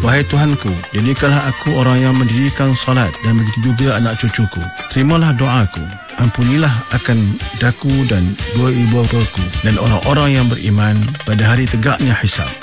Wahai Tuhanku, jadikanlah aku orang yang mendirikan salat dan begitu juga anak cucuku. Terimalah doaku. Ampunilah akan daku dan dua ibu bapaku dan orang-orang yang beriman pada hari tegaknya hisab.